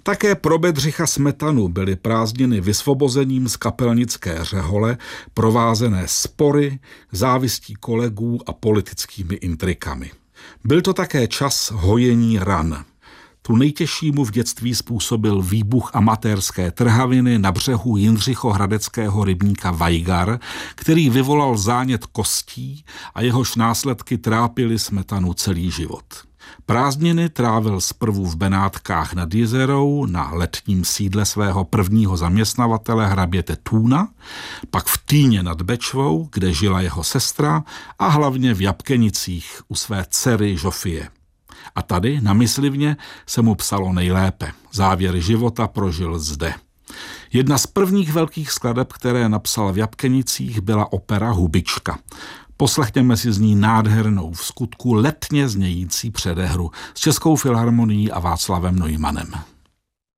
Také pro Bedřicha Smetanu byly prázdniny vysvobozením z kapelnické řehole, provázené spory, závistí kolegů a politickými intrikami. Byl to také čas hojení ran. Tu nejtěžší mu v dětství způsobil výbuch amatérské trhaviny na břehu jindřichohradeckého rybníka Vajgar, který vyvolal zánět kostí a jehož následky trápily Smetanu celý život. Prázdniny trávil zprvu v Benátkách nad Jizerou na letním sídle svého prvního zaměstnavatele hraběte Tůna, pak v Týně nad Bečvou, kde žila jeho sestra, a hlavně v Jabkenicích u své dcery Žofie. A tady, na Myslivně, se mu psalo nejlépe. Závěr života prožil zde. Jedna z prvních velkých skladeb, které napsal v Jabkenicích, byla opera Hubička. Poslechněme si z ní nádhernou, v skutku letně znějící předehru s Českou filharmonií a Václavem Neumannem.